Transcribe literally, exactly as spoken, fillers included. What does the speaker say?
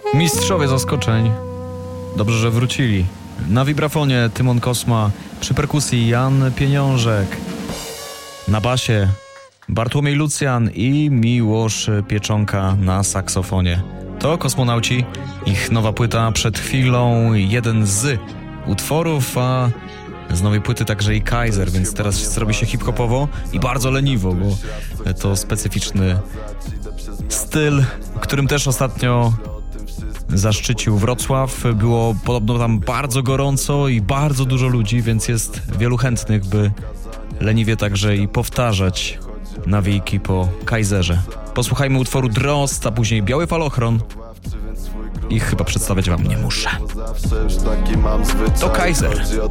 Mistrzowie zaskoczeń. Dobrze, że wrócili. Na wibrafonie Tymon Kosma, przy perkusji Jan Pieniążek, na basie Bartłomiej Lucjan i Miłosz Pieczonka na saksofonie. To Kosmonauci, ich nowa płyta przed chwilą, jeden z utworów, a z nowej płyty także i Kaiser, więc teraz zrobi się hip-hopowo i bardzo leniwo, bo to specyficzny styl, którym też ostatnio zaszczycił Wrocław. Było podobno tam bardzo gorąco i bardzo dużo ludzi, więc jest wielu chętnych, by leniwie także i powtarzać nawijki po Kaiserze. Posłuchajmy utworu Drozd, a później Biały Falochron. Ich chyba przedstawiać wam nie muszę. To Kaiser.